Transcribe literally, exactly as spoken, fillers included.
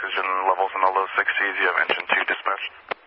oxygen levels in the low sixties. You have engine two dispatch.